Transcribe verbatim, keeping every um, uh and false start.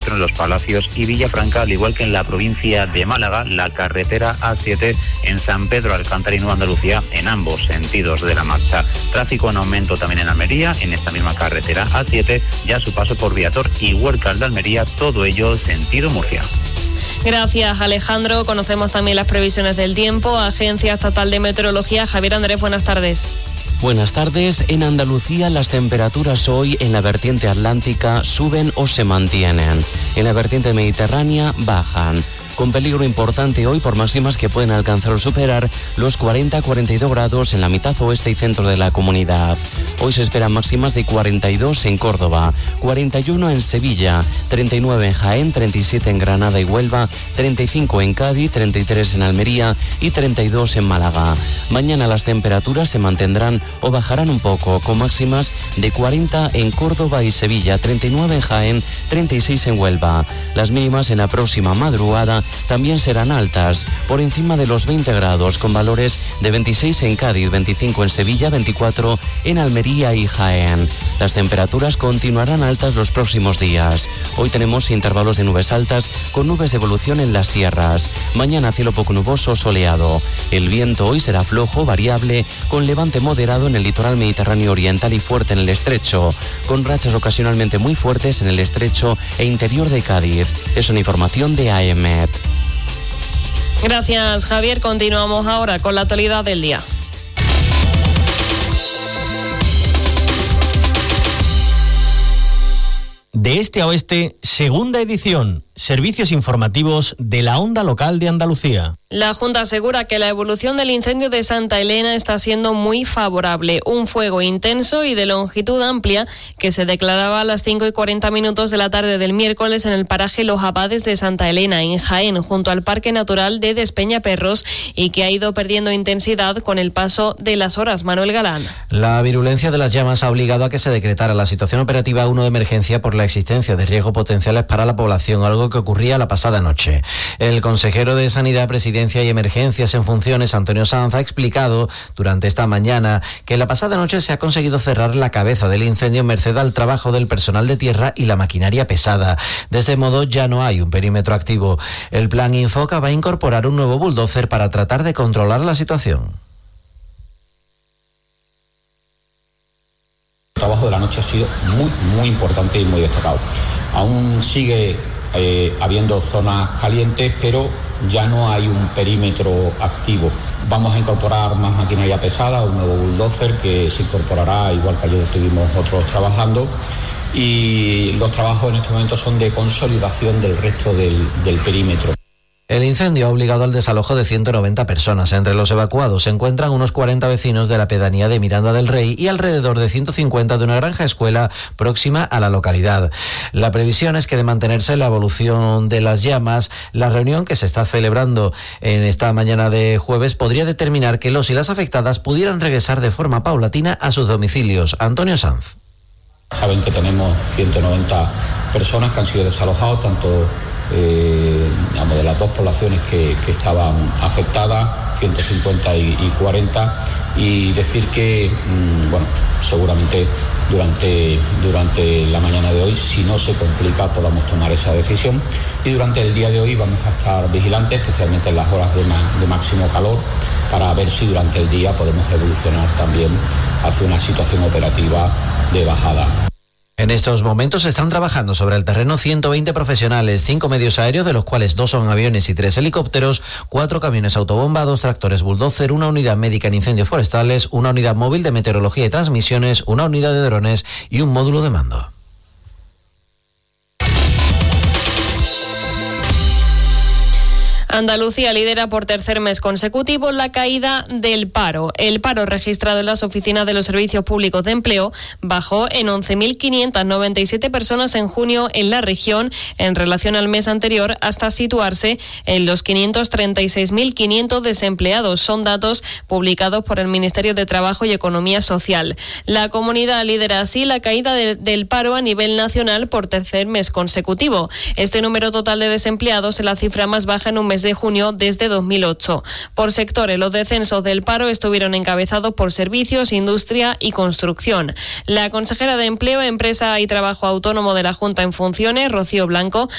kilómetros en Los Palacios y Villafranca, al igual que en la provincia de Málaga, la carretera A siete en San Pedro Alcántara y Nueva Andalucía, en ambos sentidos de la marcha. Tráfico en aumento también en Almería, en esta misma carretera A siete, ya su paso por Viator y Huércal de Almería, todo ello sentido Murcia. Gracias, Alejandro. Conocemos también las previsiones del tiempo. Agencia Estatal de Meteorología. Javier Andrés, buenas tardes. Buenas tardes. En Andalucía las temperaturas hoy en la vertiente atlántica suben o se mantienen. En la vertiente mediterránea bajan, con peligro importante hoy por máximas que pueden alcanzar o superar los cuarenta a cuarenta y dos grados en la mitad oeste y centro de la comunidad. Hoy se esperan máximas de cuarenta y dos en Córdoba, cuarenta y uno en Sevilla, treinta y nueve en Jaén, treinta y siete en Granada y Huelva, treinta y cinco en Cádiz, treinta y tres en Almería y treinta y dos en Málaga. Mañana las temperaturas se mantendrán o bajarán un poco, con máximas de cuarenta en Córdoba y Sevilla, treinta y nueve en Jaén, treinta y seis en Huelva. Las mínimas en la próxima madrugada también serán altas, por encima de los veinte grados, con valores de veintiséis en Cádiz, veinticinco en Sevilla, veinticuatro en Almería y Jaén. Las temperaturas continuarán altas los próximos días. Hoy tenemos intervalos de nubes altas con nubes de evolución en las sierras. Mañana cielo poco nuboso, soleado. El viento hoy será flojo, variable, con levante moderado en el litoral mediterráneo oriental y fuerte en el estrecho, con rachas ocasionalmente muy fuertes en el estrecho e interior de Cádiz. Es una información de AEMET. Gracias, Javier. Continuamos ahora con la actualidad del día. De este a oeste, segunda edición. Servicios informativos de la onda local de Andalucía. La Junta asegura que la evolución del incendio de Santa Elena está siendo muy favorable. Un fuego intenso y de longitud amplia que se declaraba a las cinco y cuarenta minutos de la tarde del miércoles en el paraje Los Abades de Santa Elena, en Jaén, junto al Parque Natural de Despeñaperros, y que ha ido perdiendo intensidad con el paso de las horas. Manuel Galán. La virulencia de las llamas ha obligado a que se decretara la situación operativa uno de emergencia por la existencia de riesgos potenciales para la población, algo que ocurría la pasada noche. El consejero de Sanidad, Presidencia y Emergencias en funciones, Antonio Sanz, ha explicado durante esta mañana que la pasada noche se ha conseguido cerrar la cabeza del incendio merced al trabajo del personal de tierra y la maquinaria pesada. De este modo ya no hay un perímetro activo. El plan Infoca va a incorporar un nuevo bulldozer para tratar de controlar la situación. El trabajo de la noche ha sido muy, muy importante y muy destacado. Aún sigue eh, habiendo zonas calientes, pero ya no hay un perímetro activo. Vamos a incorporar más maquinaria pesada, un nuevo bulldozer que se incorporará, igual que ayer estuvimos otros trabajando, y los trabajos en este momento son de consolidación del resto del, del perímetro. El incendio ha obligado al desalojo de ciento noventa personas. Entre los evacuados se encuentran unos cuarenta vecinos de la pedanía de Miranda del Rey y alrededor de ciento cincuenta de una granja escuela próxima a la localidad. La previsión es que, de mantenerse la evolución de las llamas, la reunión que se está celebrando en esta mañana de jueves podría determinar que los y las afectadas pudieran regresar de forma paulatina a sus domicilios. Antonio Sanz. Saben que tenemos ciento noventa personas que han sido desalojados, tanto Eh, digamos, de las dos poblaciones que, que estaban afectadas, ciento cincuenta y, y cuarenta, y decir que, mmm, bueno, seguramente durante, durante la mañana de hoy, si no se complica, podamos tomar esa decisión, y durante el día de hoy vamos a estar vigilantes, especialmente en las horas de, ma- de máximo calor, para ver si durante el día podemos evolucionar también hacia una situación operativa de bajada. En estos momentos están trabajando sobre el terreno ciento veinte profesionales, cinco medios aéreos, de los cuales dos son aviones y tres helicópteros, cuatro camiones autobomba, dos tractores bulldozer, una unidad médica en incendios forestales, una unidad móvil de meteorología y transmisiones, una unidad de drones y un módulo de mando. Andalucía lidera por tercer mes consecutivo la caída del paro. El paro registrado en las oficinas de los servicios públicos de empleo bajó en once mil quinientas noventa y siete personas en junio en la región en relación al mes anterior, hasta situarse en los quinientos treinta y seis mil quinientos desempleados. Son datos publicados por el Ministerio de Trabajo y Economía Social. La comunidad lidera así la caída de, del paro a nivel nacional por tercer mes consecutivo. Este número total de desempleados es la cifra más baja en un mes de junio desde dos mil ocho. Por sectores, los descensos del paro estuvieron encabezados por servicios, industria y construcción. La consejera de Empleo, Empresa y Trabajo Autónomo de la Junta en funciones, Rocío Blanco,